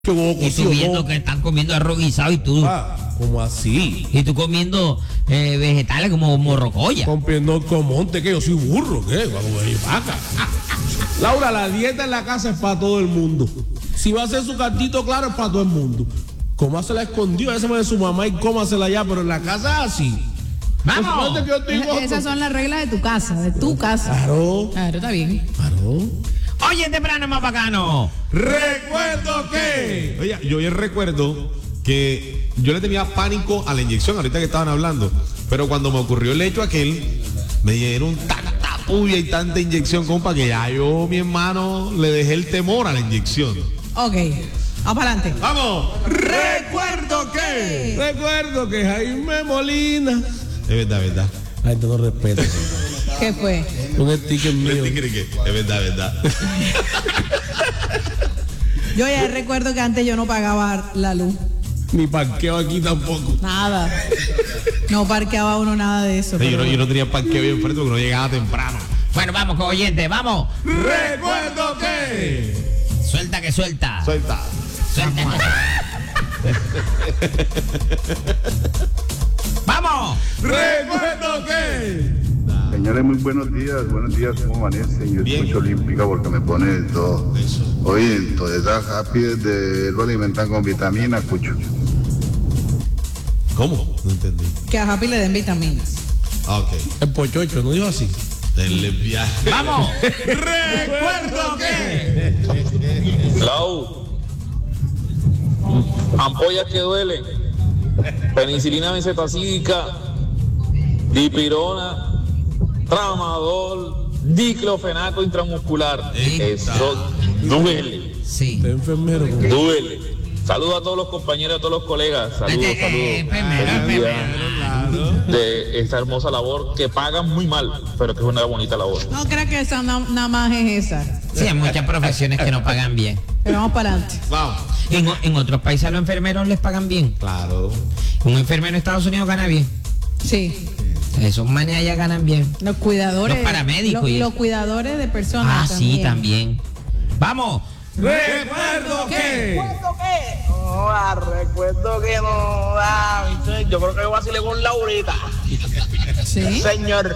Y tú viendo que están comiendo arroz guisado y tú. ¿Cómo así? Y tú comiendo vegetales como morrocoya. Comiendo comonte, que yo soy burro, ¿qué? Vaca. Laura, la dieta en la casa es para todo el mundo. Si va a hacer su cantito claro, es para todo el mundo. Cómasela escondido, esa de su mamá y cómasela allá, pero en la casa es así. ¡Vamos! Esas son las reglas de tu casa, de tu casa. Claro. Claro, está bien. Claro. Oye, temprano más bacano. ¿Recuerdo qué? Oye, yo hoy recuerdo que yo le tenía pánico a la inyección, ahorita que estaban hablando. Pero cuando me ocurrió el hecho aquel, me dieron tanta puya y tanta inyección, compa, que ya yo, mi hermano, le dejé el temor a la inyección. Ok, vamos para adelante. ¡Vamos! ¿Recuerdo qué? Recuerdo que Jaime Molina. Es verdad. La gente no respeta. ¿Qué fue? Un sticker mío. Es verdad. Yo ya recuerdo que antes yo no pagaba la luz. Ni parqueo aquí tampoco. Nada. No parqueaba uno nada de eso. Yo no tenía parqueo bien enfrente porque no llegaba temprano. Bueno, vamos, oyente, vamos. ¿Recuerdo qué? Suelta que suelta. Suelta. ¡Vamos! ¿Recuerdo qué? Señores, muy buenos días, ¿cómo amanecen? Yo Bien. escucho olímpica porque me pone de todo. Eso. Oye, entonces esas happy de lo alimentan con vitamina, escucho. ¿Cómo? No entendí. Que a Happy le den vitaminas. Ok. El pochocho, no dijo así. Denle viaje. ¡Vamos! ¿Recuerdo qué? Lau, ampollas que duelen, penicilina benzetacídica, dipirona, tramadol, diclofenaco intramuscular. Eso duele, Sí. Usted es enfermero. duele. Saludos a todos los compañeros, a todos los colegas. Saludos. Enfermero. De esta hermosa labor que pagan muy mal, pero que es una bonita labor. No creas que esa nada más es esa. Sí, hay muchas profesiones que no pagan bien. Pero vamos para adelante. Vamos. En otros países a los enfermeros les pagan bien. Claro. Un enfermero en Estados Unidos gana bien. Sí. Esos manes allá ganan bien. Los cuidadores. Los paramédicos y Los eso. cuidadores de personas. Sí, también. ¡Vamos! ¿Recuerdo qué? Recuerdo que no da, yo creo que yo vacilé con Laurita. Sí. Señor,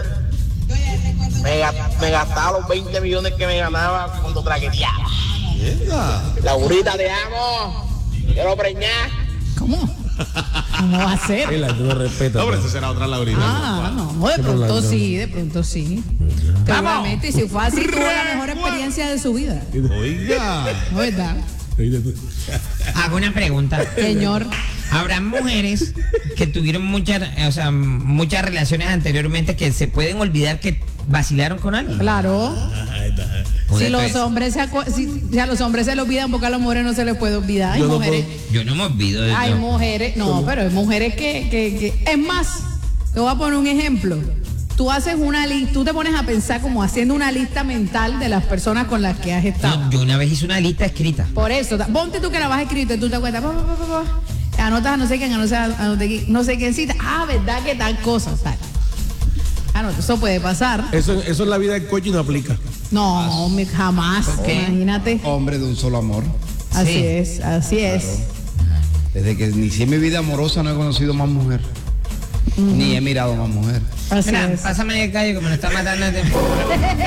me gastaba los 20 millones que me ganaba cuando traqueteaba. Laurita, te amo. Quiero preñar. ¿Cómo? ¿Cómo va a ser? La gente no respeta. No, pero esa será otra Laurita. No, de pronto sí. Seguramente, y si fue así, tuvo la mejor experiencia de su vida. Oiga. ¿No es verdad? Hago una pregunta. Señor. ¿Habrá mujeres que tuvieron muchas relaciones anteriormente que se pueden olvidar que vacilaron con alguien? Claro. Si los hombres si a los hombres se les olvidan, porque a las mujeres no se les puede olvidar. Hay mujeres. Yo no me olvido de Hay eso. mujeres. No, pero hay mujeres que. Es más, te voy a poner un ejemplo. Tú haces una lista, tú te pones a pensar como haciendo una lista mental de las personas con las que has estado. No, yo una vez hice una lista escrita. Por eso, ponte tú que la vas a escribir, tú te acuerdas, anotas a no sé quién, no sé quién cita. ¿Verdad que tal cosa? Tal. Eso puede pasar. Eso en la vida del coche no aplica. No, jamás. ¿Qué? Imagínate. Hombre de un solo amor. Así Sí. es. Desde que inicié mi vida amorosa no he conocido más mujer. Ni he mirado más mujer. Así Mira, es. pásame el gallo que me lo está matando de tiempo.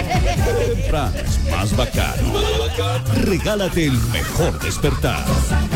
Más bacano. Regálate el mejor despertar.